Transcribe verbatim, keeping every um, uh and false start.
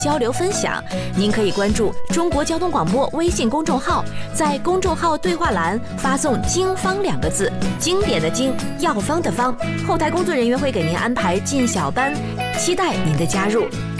交流分享。您可以关注中国交通广播微信公众号，在公众号对话栏发送“经方”两个字，经典的经，药方的方，后台工作人员会给您安排进小班，期待您的加入。